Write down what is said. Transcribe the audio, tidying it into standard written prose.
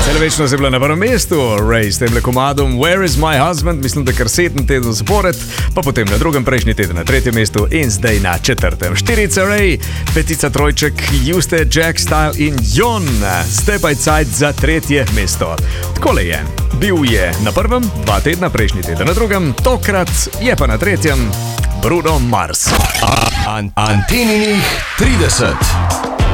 Večno je bila na prvem mestu, Ray s tem komadom Where is my husband, mislim, da kar 7 tednov zapored, pa potem na drugem prejšnji teden na 3. mestu in zdaj na 4. 4. Ray, 5. trojček Juste, Jack Style in Jon, zdaj pa je cajt za 3. mesto. Takole je, bil je na prvem, 2 tedna, prejšnji teden na drugem, tokrat je pa na 3. Bruno Mars. Anteninih 30.